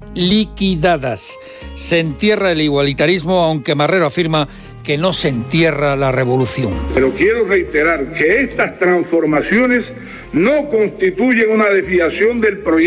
liquidadas. Se entierra el igualitarismo, aunque Marrero afirma que no se entierra la revolución. Pero quiero reiterar que estas transformaciones no constituyen una desviación del proyecto